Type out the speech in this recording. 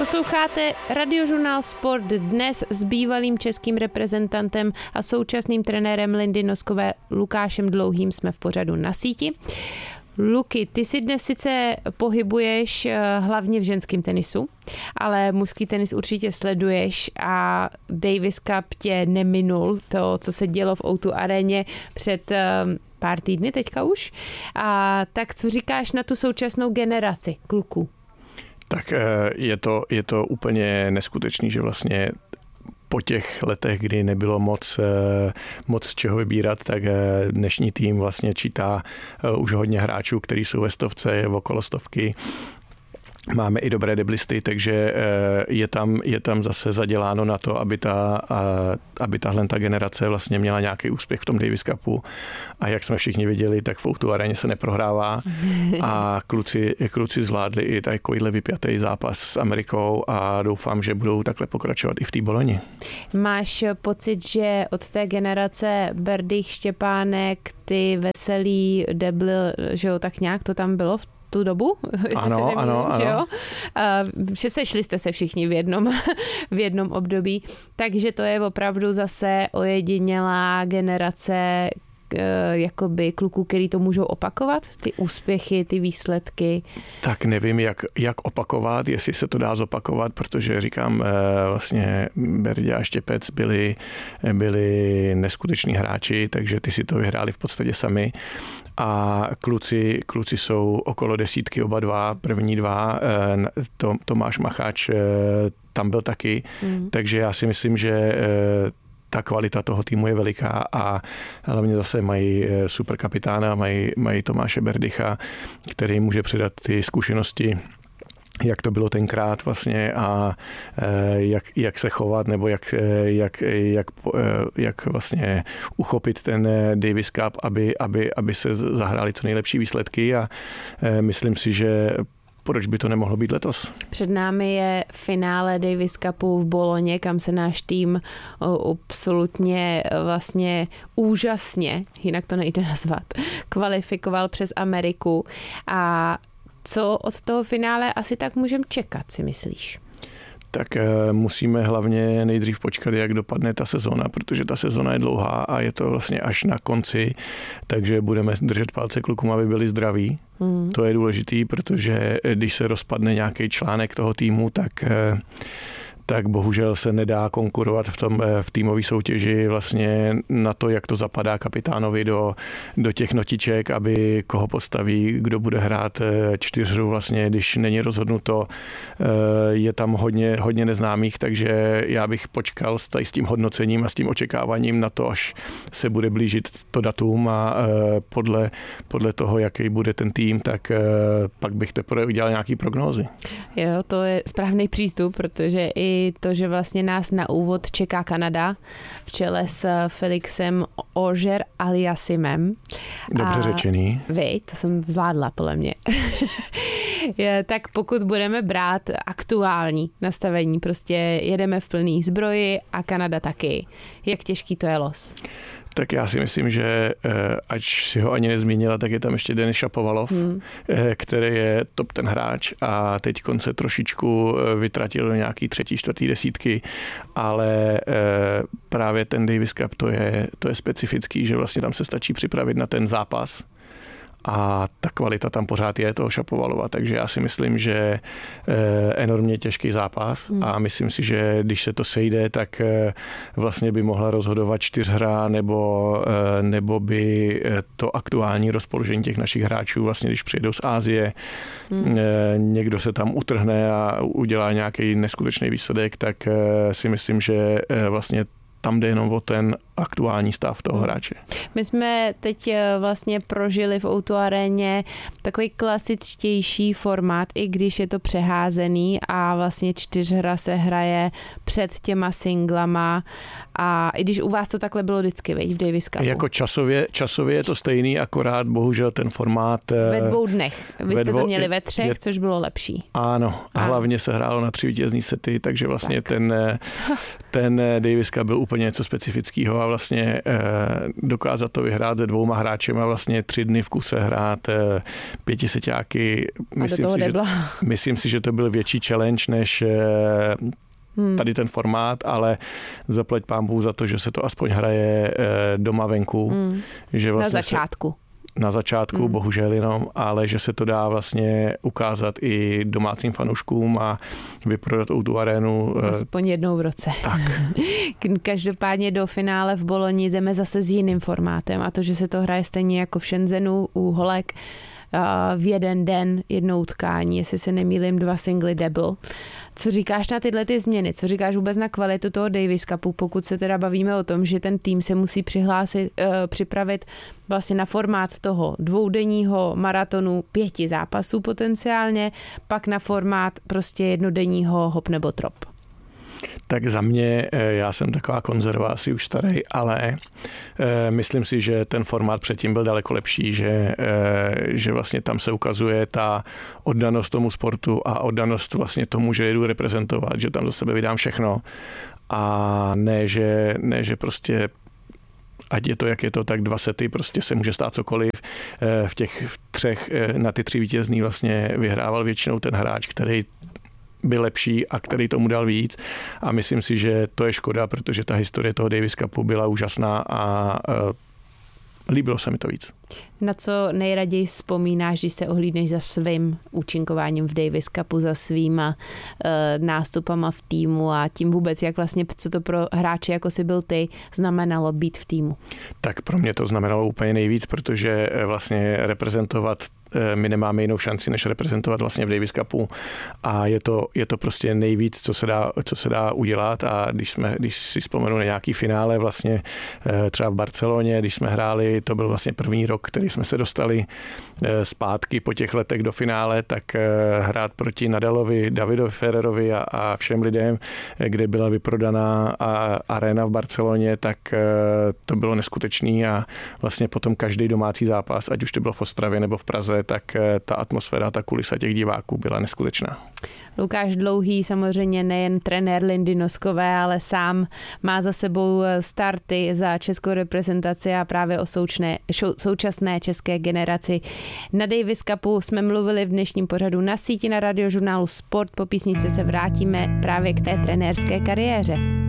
Posloucháte Radiožurnál Sport dnes s bývalým českým reprezentantem a současným trenérem Lindy Noskové Lukášem Dlouhým jsme v pořadu Na síti. Luky, ty si dnes sice pohybuješ hlavně v ženském tenisu, ale mužský tenis určitě sleduješ a Davis Cup tě neminul, to, co se dělo v O2 aréně před pár týdny teďka už. A tak co říkáš na tu současnou generaci kluků? Tak je to úplně neskutečný, že vlastně po těch letech, kdy nebylo moc z čeho vybírat, tak dnešní tým vlastně čítá už hodně hráčů, kteří jsou ve stovce, okolo stovky. Máme i dobré deblisty, takže je tam zase zaděláno na to, aby tahle generace vlastně měla nějaký úspěch v tom Davis Cupu. A jak jsme všichni viděli, tak v O2 aréně se neprohrává a kluci zvládli i takovýhle vypjatý zápas s Amerikou a doufám, že budou takhle pokračovat i v té Boloni. Máš pocit, že od té generace Berdych, Štěpánek, ty Veselý, Debl, že jo, tak nějak to tam bylo v tu dobu? Ano. Že jo? Že sešli jste se všichni v jednom období, takže to je opravdu zase ojedinělá generace jakoby kluků, který to můžou opakovat, ty úspěchy, ty výsledky. Tak nevím, jak opakovat, jestli se to dá zopakovat, protože říkám, vlastně Berdě a Štěpec byli neskuteční hráči, takže ty si to vyhráli v podstatě sami. A kluci jsou okolo desítky, oba dva, první dva, Tomáš Macháč tam byl taky, takže já si myslím, že ta kvalita toho týmu je veliká a hlavně zase mají super kapitána, mají Tomáše Berdycha, který může předat ty zkušenosti, jak to bylo tenkrát vlastně a jak se chovat nebo jak vlastně uchopit ten Davis Cup, aby se zahrály co nejlepší výsledky a myslím si, že proč by to nemohlo být letos? Před námi je finále Davis Cupu v Boloně, kam se náš tým absolutně vlastně úžasně, jinak to nejde nazvat, kvalifikoval přes Ameriku. A co od toho finále asi tak můžeme čekat, si myslíš? Tak musíme hlavně nejdřív počkat, jak dopadne ta sezona, protože ta sezona je dlouhá a je to vlastně až na konci, takže budeme držet palce klukům, aby byli zdraví. To je důležitý, protože když se rozpadne nějaký článek toho týmu, tak bohužel se nedá konkurovat v týmové soutěži vlastně na to, jak to zapadá kapitánovi do těch notiček, aby koho postaví, kdo bude hrát čtyřhru vlastně, když není rozhodnuto. Je tam hodně neznámých, takže já bych počkal s tím hodnocením a s tím očekáváním na to, až se bude blížit to datum a podle toho, jaký bude ten tým, tak pak bych teprve udělal nějaký prognózy. Jo, to je správný přístup, protože i to, že vlastně nás na úvod čeká Kanada v čele s Felixem Auger-Aliassimem. Dobře řečený. To jsem zvládla podle mě. Tak pokud budeme brát aktuální nastavení, prostě jedeme v plný zbroji a Kanada taky. Jak těžký to je los? Tak já si myslím, že ač si ho ani nezmínila, tak je tam ještě Denis Šapovalov, který je top ten hráč a teď se trošičku vytratil do nějaký 3., 4. desítky, ale právě ten Davis Cup to je specifický, že vlastně tam se stačí připravit na ten zápas a ta kvalita tam pořád je toho Šapovalova, takže já si myslím, že enormně těžký zápas a myslím si, že když se to sejde, tak vlastně by mohla rozhodovat čtyřhra nebo by to aktuální rozpoložení těch našich hráčů, vlastně když přijedou z Asie, někdo se tam utrhne a udělá nějaký neskutečný výsledek, tak si myslím, že vlastně tam jde jenom o ten aktuální stav toho hráče. My jsme teď vlastně prožili v O2 aréně takový klasičtější formát, i když je to přeházený a vlastně čtyřhra se hraje před těma singlama a i když u vás to takhle bylo vždycky, veď, v Davis Cupu. Jako časově je to stejný, akorát bohužel ten formát ve 2 dnech. Vy jste to měli ve 3, což bylo lepší. Ano, a hlavně se hrálo na 3 vítězný sety, takže vlastně ten Davis Cup byl úplně něco specifického a vlastně dokázat to vyhrát se 2 hráčema, vlastně 3 dny v kuse hrát 5seťáky. Myslím si, že to byl větší challenge než tady ten formát, ale zaplať pánbůh za to, že se to aspoň hraje doma venku. Že vlastně na začátku, bohužel jenom, ale že se to dá vlastně ukázat i domácím fanouškům a vyprodat tu arénu. Aspoň jednou v roce. Tak. Každopádně do finále v Boloni jdeme zase s jiným formátem a to, že se to hraje stejně jako v Shenzhenu u holek v jeden den, jedno utkání, jestli se nemýlím 2 singly double. Co říkáš na tyhle ty změny? Co říkáš vůbec na kvalitu toho Davis Cupu, pokud se teda bavíme o tom, že ten tým se musí připravit vlastně na formát toho 2denního maratonu 5 zápasů potenciálně, pak na formát prostě jednodenního hop nebo drop? Tak za mě, já jsem taková konzerva, asi už starý, ale myslím si, že ten formát předtím byl daleko lepší, že vlastně tam se ukazuje ta oddanost tomu sportu a oddanost vlastně tomu, že jedu reprezentovat, že tam za sebe vydám všechno a ne, že prostě ať je to, jak je to, tak 2 sety, prostě se může stát cokoliv. V těch 3, na ty 3 vítězný vlastně vyhrával většinou ten hráč, který byl lepší a který tomu dal víc a myslím si, že to je škoda, protože ta historie toho Davis Cupu byla úžasná a líbilo se mi to víc. Na co nejraději vzpomínáš, když se ohlídneš za svým účinkováním v Davis Cupu, za svýma nástupama v týmu a tím vůbec, jak vlastně, co to pro hráče, jako si byl ty, znamenalo být v týmu? Tak pro mě to znamenalo úplně nejvíc, protože vlastně reprezentovat, my nemáme jinou šanci, než reprezentovat vlastně v Davis Cupu a je to prostě nejvíc, co se dá udělat a když si vzpomenu na nějaký finále vlastně třeba v Barceloně, když jsme hráli, to byl vlastně první rok, který jsme se dostali zpátky po těch letech do finále, tak hrát proti Nadalovi, Davidovi Ferrerovi a všem lidem, kde byla vyprodaná aréna v Barceloně, tak to bylo neskutečný a vlastně potom každý domácí zápas, ať už to bylo v Ostravě nebo v Praze, tak ta atmosféra, ta kulisa těch diváků byla neskutečná. Lukáš Dlouhý, samozřejmě nejen trenér Lindy Noskové, ale sám má za sebou starty za českou reprezentaci a právě o současné české generaci. Na Davis Cupu jsme mluvili v dnešním pořadu Na síti na Radiožurnálu Sport. Po písničce se vrátíme právě k té trenérské kariéře.